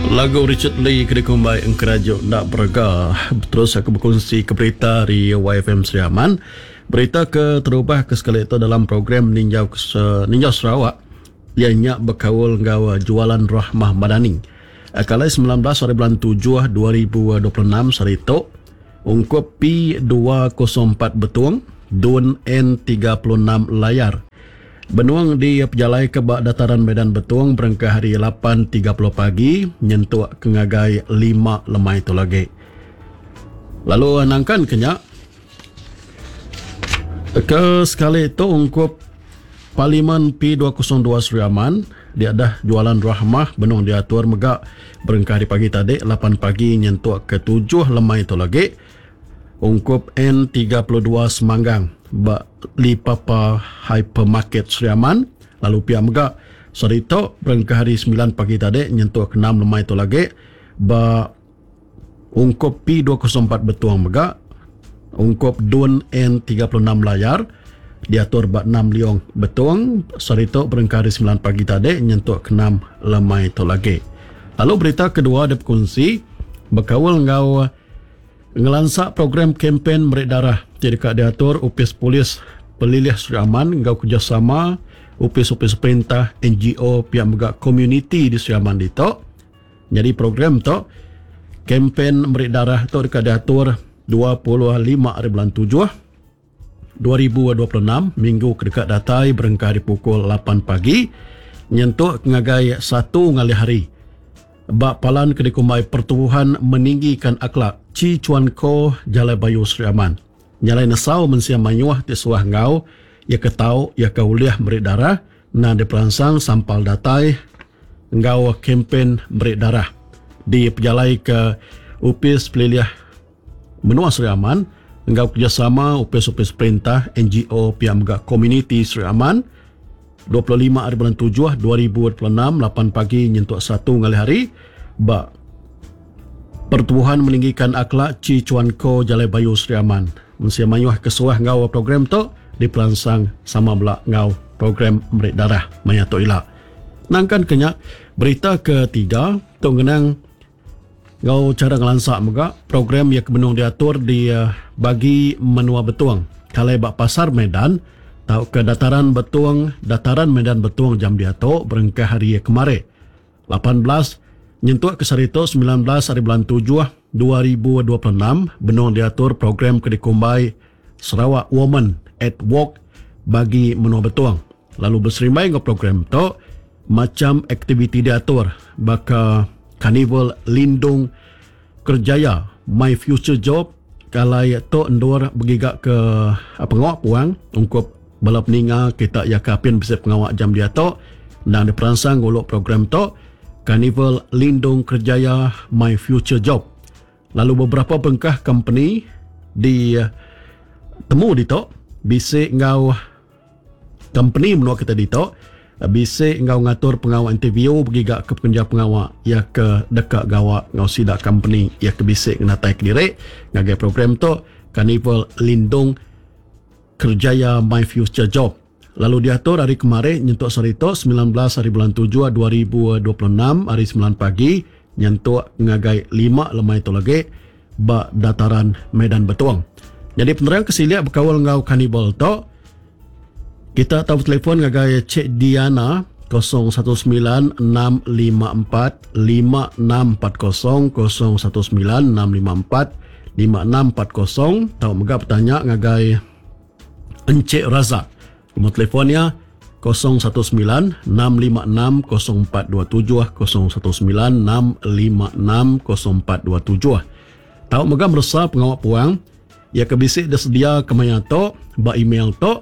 Lagu Richard Lee kena kumbai engkerajuk nak beragah. Terus aku berkongsi ke berita di YFM Seri Aman. Berita ke terubah ke sekali itu dalam program Ninjau Sarawak. Ianya berkawal dengan jualan Rahmah Madani. Kalai 19 hari bulan 7 2026 hari itu. Ungkup P204 betuang. Dun N36 layar. Benuang di pejalai ke bak dataran Medan Betuang berangka hari 8.30 pagi nyentuh ke ngagai 5 lemai itu lagi. Lalu anangkan kenyak ke sekali itu ungkup Parlimen P202 Seri Aman dia dah jualan Rahmah benuang diatur megak berangka hari pagi tadi 8 pagi nyentuh ke 7 lemai itu lagi. Ungkup N32 Semanggang bak Lipapa Hypermarket Seri Aman lalu pihak megak Sarito berangka hari 9 pagi tadi nyentuh ke 6 lemai itu lagi bak ungkup P204 betuang megak ungkup Dun N36 layar diatur bak 6 liong betuang Sarito berangka hari 9 pagi tadi nyentuh ke 6 lemai itu lagi. Lalu berita kedua ada berkongsi berkawal ngau ngelansak program kempen merik darah jadi kak diatur upis polis pelilih Seri Aman ngau kerjasama upis-upis perintah NGO pihak megak community di Seri Aman dito. Jadi program tu kempen merik darah tu dekat diatur 25 hari bulan 7 2026 minggu kedekat datai berangka di pukul 8 pagi nyentuh ngagai 1 ngali hari. Bak palan kedikumai pertubuhan meninggikan akhlak Ci Chuan Ko Jalai Bayu Seri Aman. Nyalai nesau mensia manyuah di suah ngau ia ketau ia kauliah merik darah na diperansang sampal datai ngau kempen merik darah di pejalai ke upis peliliah menua Seri Aman ngau kerjasama upis-upis perintah NGO pihak megak community Seri Aman 25 hari bulan 7 2026 8 pagi nyentuh 1 ngali hari bak pertubuhan meninggikan akhlak Ci Chuan Ko Jalai Bayu Seri Aman. Mensia mayuh kesuah ngau program tu diperansang sama belak ngau program merik darah mayato ila. Nangkan kenyak berita ketiga tu ngenang ngau cara ngelansak megak program yang kebenung diatur di bagi menua betuang. Kalai bak pasar Medan tau ke dataran Medan Betuang jam diato berangka hari kemarin 18 nyentuh ke Sarito 19 hari bulan 7 2026 benung diatur program kedikumbai Sarawak Women at Work bagi menua betuang. Lalu berserimai ke program tu macam aktiviti diatur baka Carnival Lindung Kerjaya My Future Job kalai tu endor bergigak ke pengawak puang ungkup balap ninga kita ya kapin bisa pengawak jam dia tu dan diperansang golok program tu Carnival Lindung Kerjaya My Future Job. Lalu beberapa bengkah company di temu di tu bisik ngau company menua kita di tu bisik ngau ngatur pengawak interview bergigak ke pekerja pengawak ya ke dekat gawak ngau sidak company ya ke bisik ngatai ke diri ngagai program tu Carnival Lindung Kerjaya My Future Job. Lalu diatur hari kemarin nyentuh Sarito 19 hari bulan 7 2026 hari 9 pagi nyentuh ngagai 5 lemai itu lagi bak dataran Medan Betuang. Jadi penerang kesiliak berkawal ngau Carnival tu kita tahu telefon ngagai Cik Diana 0196545640 0196545640 tahu megap bertanya ngagai Encik Razak. Nombor telefonnya 0196560427 0196560427. Tahu megam resah pengawak puang ia kebisik dah sedia kemaya to ba email to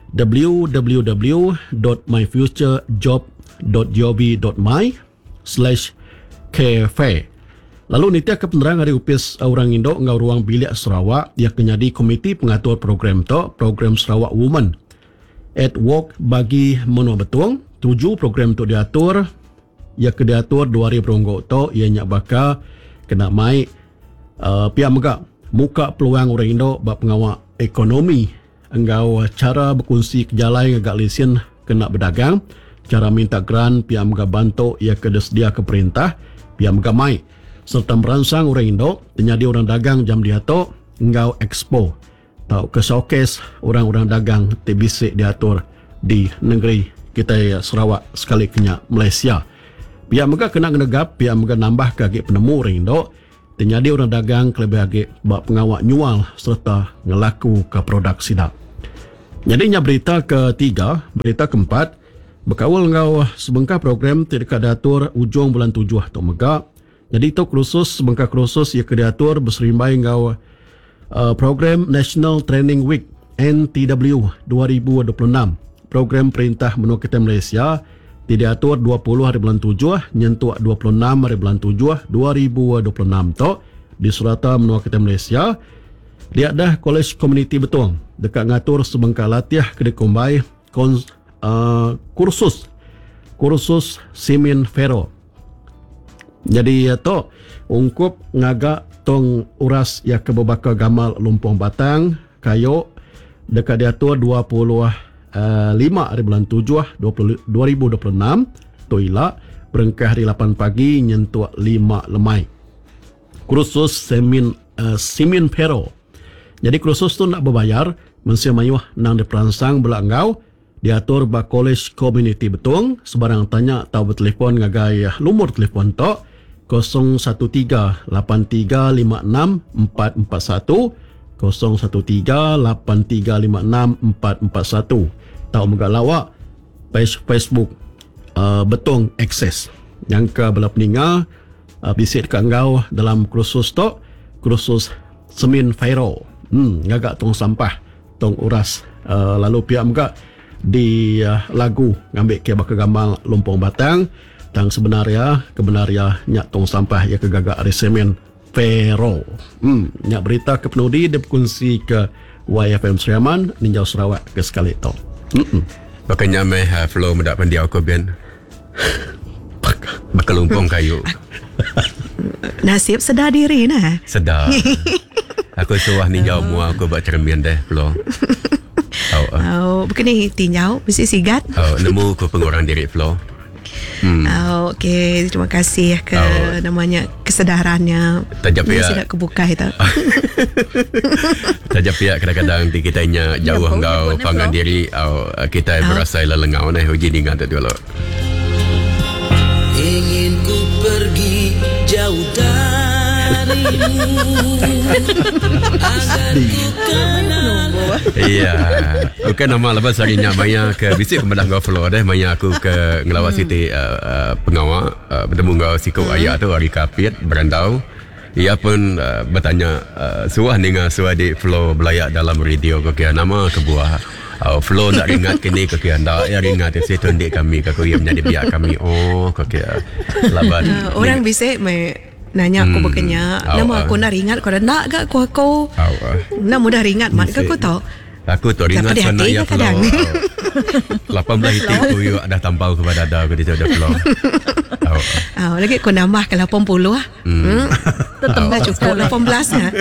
www.myfuturejob.gov.my/cafe. Lalu nitia ke penerang hari upis orang Indo ngau ruang bilik Sarawak ia kenyadi komiti pengatur program to program Sarawak Women at Work bagi menua betuang 7 program tu diatur ia ke diatur 2 hari perungguk to ia nyak baka kena mai pihak megak muka peluang orang Indo bak pengawak ekonomi engkau cara berkongsi kejalai ngagak lesen kena berdagang cara minta grant pihak megak bantu ia ke sedia ke perintah pihak megamai serta merangsang orang Indo terjadi orang dagang jam dia tu ngau expo tau ke showcase orang-orang dagang TBC diatur di negeri kita Sarawak sekali kenya Malaysia. Pihak mega kena genegap, pihak mega nambah ke agak penemu orang Indo terjadi orang dagang kelebih agak bak pengawak nyual serta ngelaku ke produk sidak. Jadinya berita ketiga, berita keempat, berkawal ngau sebengkah program tidak diatur ujung bulan 7 atau mega. Jadi itu khusus sebengkah khusus ia diatur berserimbai ngau program National Training Week NTW 2026. Program Perintah Menua Kita Malaysia diatur 20 hari bulan 7 nyentuh 26 hari bulan 7 2026 tu di Surata Menua Kita Malaysia. Dia dah College Community Betong dekat ngatur sebengkah latih kedai kombai kursus Simin Fero. Jadi tu ungkup ngagak tong uras ya kebabaka gamal lumpong batang kayu dekat diatur 25 hari bulan 7 2026 tu ila berengkah hari 8 pagi nyentuh 5 lemai kursus Simin Fero. Jadi kursus tu nak berbayar mesti mayuh nang diperansang belakangau diatur ba College Community Betong sebarang tanya tahu bertelefon ngagai lumur telefon tu 013-8356-441 013-8356-441. Tahu megalawak Facebook Betong Access yang ke belah peninga bisit kat engkau dalam kursus tu kursus Semin Fairo ngagak tong sampah tong uras lalu pihak megak di lagu ngambil ke bakal gamal lumpong batang tang sebenarnya nyak tong sampah ya kegagak resemen Fero. Nyak berita ke penudi dia berkongsi ke YFM Seriaman Ninjau Sarawak ke sekali tu. Makanya meh flow mendak pandiau ko ben. Bakal lumpong kayu. Nasib sedar diri nah. Sedar. Aku suah ninjau mu aku buat cermin deh flow. Bukan ni tinjau mesti sigat. Nemu ko pengurang diri flow. Okey, terima kasih ke namanya kesedarannya. Tajap ya. Sudah kebuka itu. Tajap ya kadang-kadang di kita nya jauh engkau pangan diri kita berasa lelengau nah uji dengan tu dulu. Ingin ku pergi jauh darimu agar ku kenal. Iya. Okey nama lepas harinya Maya ke bisik kemedah kau flow deh Maya aku ke ngelawat Siti pengawal bertemu kau siku ayah tu hari kapit berandau. Ia pun bertanya suah ninga suah di flow belayak dalam radio kau kira nama kebuah flow nak ringat kini kau kira ndak ya ringat si tundik kami kau ia menjadi biak kami kau kira laban orang bisik nanya aku berkenya nama aku nak ringat kau nak gak aku nak mudah ringat mat kau tahu aku tu ringat sana ya flow 18 hitik aku dah tampau kepada ada aku dia dah flow lagi kau nambah ke 80 tetap dah cukup 18 ya.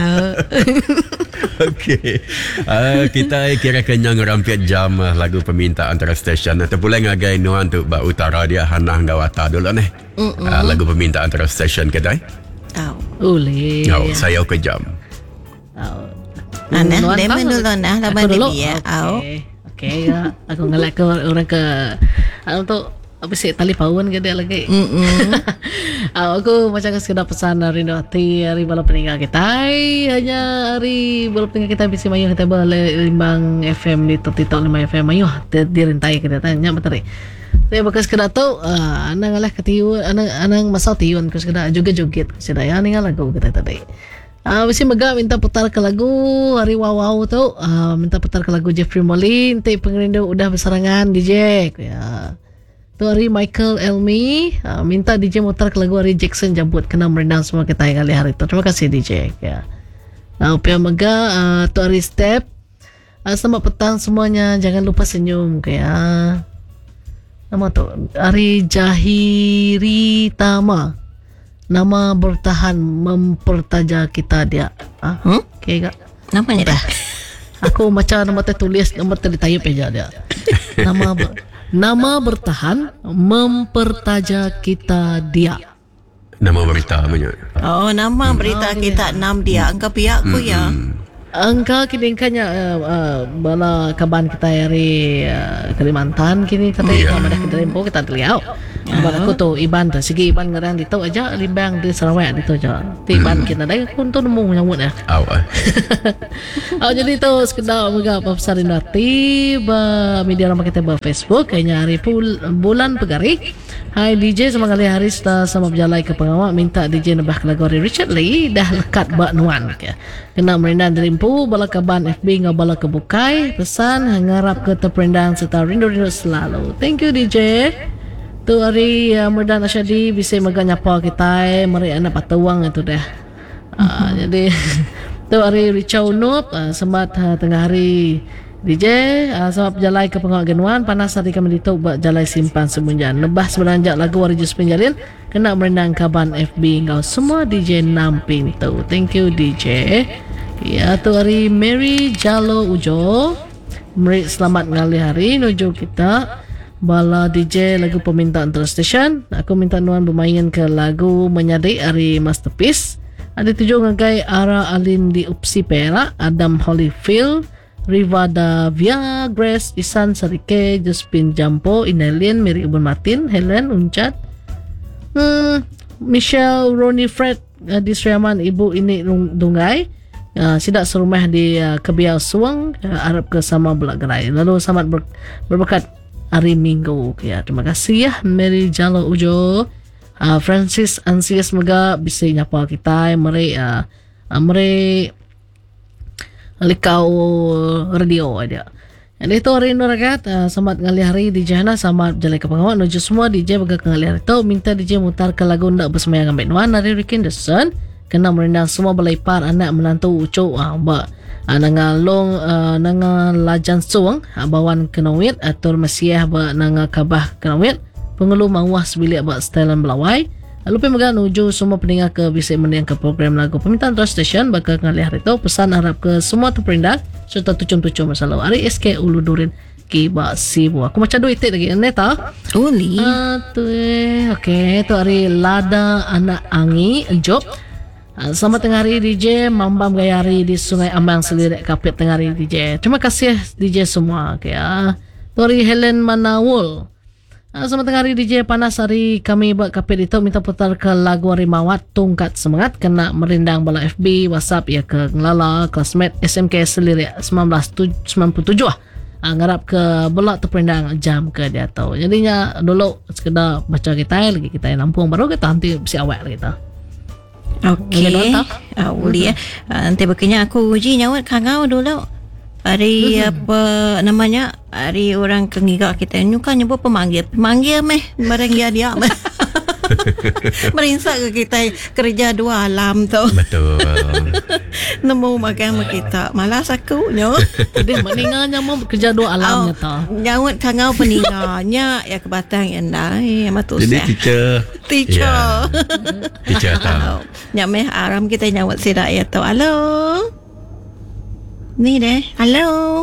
Okey. Kita kira kenyang rampit jam lagu permintaan antara stesen. Terpulang ngagai nuan tu ba utara dia hanah gawata dulu ni. Lagu permintaan antara stesen kedai. Boleh. Saya ke jam. Ana demo dulu nah laban dia. Okey. Aku ngelak ke orang ke untuk apa sih tali pawan ke dia lagi. Aku macam sekedar pesan rindu hati hari malam peninggal kita. Hanya hari malam peninggal kita bisa mayuh kita limbang FM di Totito 5 FM mayuh dirintai ke datanya materi. Saya bekas sekedar tu anang lah ketiun anang masal tiun ke sekedar joget-joget sekedar ya ningal lagu kita tadi. Mesti mega minta putar ke lagu hari wow tu minta putar ke lagu Jeffrey Molin te pengerindu udah berserangan DJ ya. Tu hari Michael Elmi minta DJ mutar ke lagu hari Jackson Jabut kena merendang semua kita kali hari tu. Terima kasih DJ ya. Upaya mega tu hari Step selamat petang semuanya, jangan lupa senyum ya. Nama tu hari Jahiri Tama, nama bertahan mempertaja kita dia. Okay gak? Namanya dah. Aku macam nama tertulis, nama tertayup aja dia. Nama bertahan mempertaja kita dia. Nama berita banyak. Oh, nama berita kita 6 dia. Angka pihak ku ya. Angka kini kanya bala kaban kita dari Kalimantan kini kata nama dah kita lempo kita terliau. Bala aku tu Iban tu segi Iban ngarang di tau aja limbang di Sarawak di tau aja. Ti Iban kita dah pun tu nemu nyamut ya. Jadi tu sekedar megap pasar inati ba media ramai kita ba Facebook kayaknya hari bulan pegari. Hai DJ sama kali hari sama berjalai ke pengawak minta DJ nambah lagu Richard Lee dah lekat bak nuan ya. Kena merendah derimpu bala kaban FB ngau bala kebukai pesan ngarap ke terperendang serta rindu-rindu selalu. Thank you DJ. Tu hari Merdan Asyadi bisa megah nyapa kita mari anak patuang itu dah. Jadi tu hari Richau Nup sempat tengah hari DJ sama berjalai ke pengawak genuan panas hari kami dituk buat jalai simpan semunjan lebah sebenanjak lagu warijus penjalin kena merendang kaban FB ngau semua DJ namping tu. Thank you DJ. Ya tu hari Mary Jalo Ujo Meri selamat ngali hari nuju kita bala DJ lagu permintaan terus station. Aku minta nuan bermain ke lagu Menyadi hari Masterpiece. Ada 7 ngagai Ara Alin di Upsi Perak, Adam Holyfield, Rivada Via, Grace Isan Sarike, Josephine Jampo, Inelin, Mary Ubun Martin, Helen Uncat, Michelle Ronnie Fred di Sriaman, Ibu Ini Dungai, sidak serumah di Kebiau Suang, Arab ke sama Belak Gerai. Lalu selamat berberkat hari Minggu. Ya, terima kasih ya Mary Jalo Ujo. Francis Ansias Mega bisa nyapa kita mari Likau radio ada. Jadi itu hari ini rakyat selamat ngali hari di Jana selamat jalan ke pengawal nuju semua DJ baga ngali hari itu minta DJ mutar ke lagu ndak bersemayang ambek nuan dari Rick Anderson kena merendang semua belaipar anak menantu ucu ba nangalong nangalajan suang bawan kenawit atau mesiah ba nangakabah kenawit pengelu mawah sebilik ba setelan belawai. Lupa megang nuju semua pendengar ke bisa mendengar ke program lagu permintaan terus station bakal ngalih hari itu pesan harap ke semua tu perindak serta tucum-tucum masalah hari SK Ulu Durin kiba sibu aku macam duit lagi neta Uli tu okey tu hari Lada Anak Angi job selamat tengah hari DJ Mambam Gayari di Sungai Ambang Selirik Kapit tengah hari DJ. Terima kasih DJ semua okay, tu hari Helen Manawul. Selamat tengah hari DJ panas hari kami buat kapit itu minta putar ke lagu Rimawat Tungkat Semangat kena merindang bala FB WhatsApp ya ke ngelala classmate SMK Selirik 1997 ngarap ke belak terperindang jam ke dia tahu jadinya dulu sekedar baca kita lagi kita nampung baru kita nanti bisa awal kita. Okey. Uli nanti bekenya aku uji nyawat kangau dulu. Hari apa namanya? Hari orang kengigak kita ni kan nyebut pemanggil meh barang dia. Merinsak ke kita kerja 2 alam tu. Betul. Nemu makan kita. Malas aku nyo. Dia meninggalnya mau kerja 2 alamnya tau. Nyawat kangau peninggalnya ya ke Batang endai matus. Jadi teacher tahu. Nyameh aram kita nyawat sidak ya tu. Halo. Ni deh. Halo.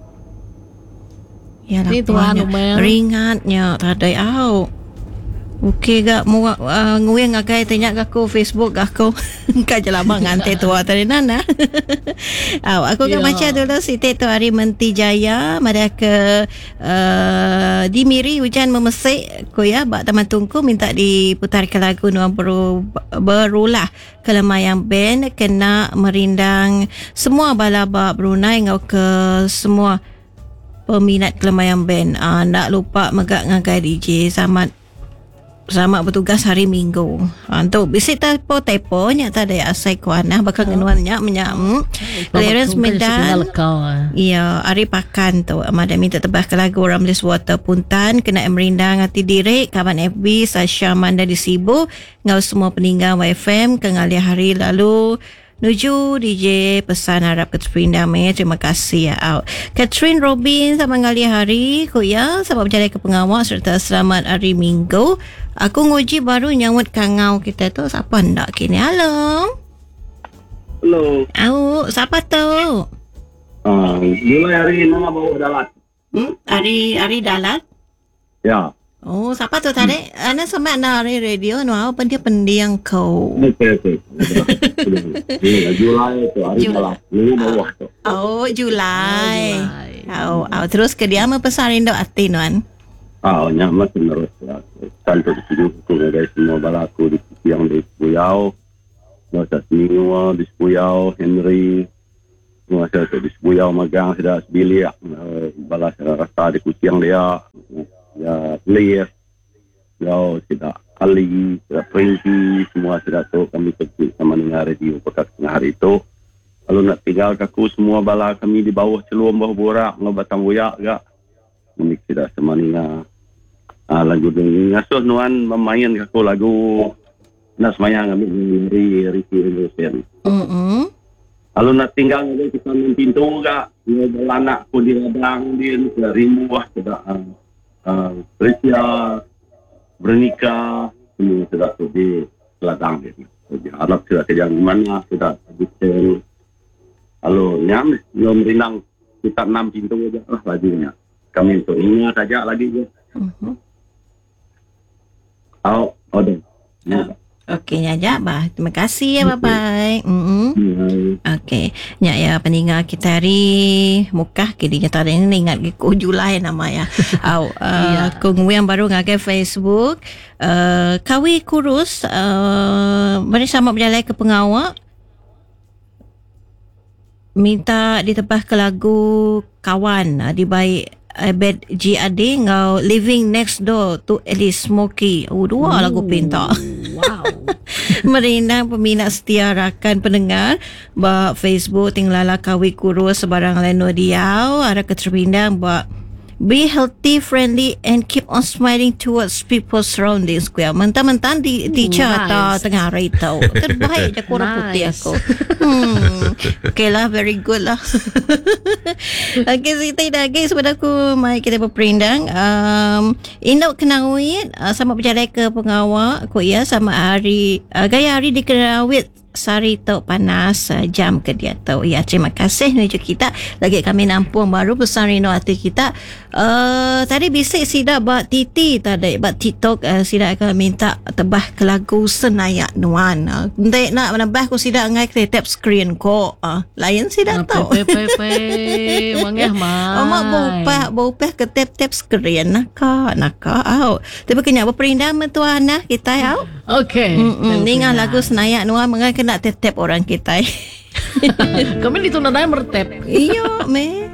Ya lah. Ni tuan Umar. Ringatnya tadai au. Okey gak mu nguye ngakai tanya aku Facebook aku. Ka jelama ngante tua tadi nana. Aku kan baca dulu situ tu hari Menti Jaya mada ke Dimiri hujan memesik ko ya bak taman tungku minta diputar ke lagu nuan berulah Kelamayang band kena merindang semua balaba Brunei ngau ke semua peminat Kelamayang band. Nak lupa megak ngagai DJ Selamat bertugas hari Minggu. Untuk bisik tepo nya tak ada asai kuana bakal ngenuannya menyam. Clearance Medan. Ya, hari pakan tu. Amada minta tebah ke lagu Ramlis Water Puntan kena merindang hati diri kawan FB Sasha Manda di Sibu ngau semua peninggal YFM kengali hari lalu nuju DJ pesan harap Catherine Dame. Terima kasih ya. Catherine Robin sama ngali hari ko ya sebab berjaya ke pengawal serta selamat hari Minggu. Aku nguji baru nyawut kangau kita tu siapa ndak kini. Halo. Siapa tu? Mulai hari nama bawa dalat. Hari dalat? Ya. Oh, siapa tu tadi? Ana sama nari radio no apa dia pendiang kau. Okey. Ini Julai tu hari malam. Ini bawah tu. Oh, Julai. Oh, terus ke dia apa pesan rindu hati nuan? Nyaman terus. Santo di sini tu guys semua balaku di yang di Puyau. Masa seminggu di Puyau Henry. Masa tu di Puyau magang sudah sebilik. Balas rasa di kucing dia. Ya, Leah, ya, sudah Ali, sudah Frankie, semua sudah tu kami pergi sama dengan radio pekat tengah hari itu. Kalau nak tinggal kaku semua bala kami di bawah celuam bawah borak, ngebatang buyak gak. Kami sudah sama dengan lagu dengan ngasuh nuan memain kaku lagu nak semayang kami dari Ricky Anderson. Kalau nak tinggal kita main pintu gak, bala anak pun di ladang dia rindu sudah. Malaysia bernikah semua sudah tu di ladang dia. Harap sudah kerja di mana sudah habiskan. Kalau nyam merinang kita 6 pintu aja lah lajunya. Kami untuk ingat saja lagi je. Okey nyaja bah. Terima kasih ya bye-bye. Okey. Nya ya peninggal kita hari mukah kini nyata ini ingat ke Julai nama ya. Aku yang baru ngagai Facebook. Kawi kurus bersama berjalan ke pengawal. Minta ditebah ke lagu kawan di baik Abed GAD ngau Living Next Door to Alice Smokey. Dua lagu pinta. Wow. Merindang peminat setia rakan pendengar ba Facebook tinglala kawi kurus sebarang leno diau ada keterpindang ba be healthy, friendly and keep on smiling towards people surrounding square. Mentang-mentang di atau tengah hari tau. Terbaik dah kurang putih aku. Okay lah, very good lah. Okay, kita dah guys pada aku. Mari kita berperindang. Indok kenawit sama berjalan ke pengawal aku ya sama hari gaya hari di kenawit Sari tau panas jam ke dia tau. Ya, terima kasih menuju kita lagi kami nampung baru pesan rindu hati kita. Tadi bisik sida buat Titi tadi buat TikTok sida akan minta tebah ke lagu Senayak Nuan. Ndek nak menambah ku sida ngai ke tap screen ko. Lain sida tau. Mangeh mah. Mak bopah ke tap screen naka. Tapi kena berperindang tuan kita ya. Okey. Dengar lagu Senayak Nuan mengai kena tap orang kita. Kami ditunda mertep. Iya, me.